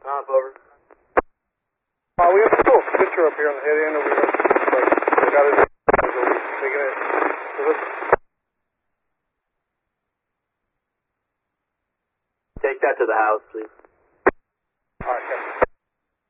Over. We have a little picture up here on the head end over here. We got it. Taking it. Take that to the house, please.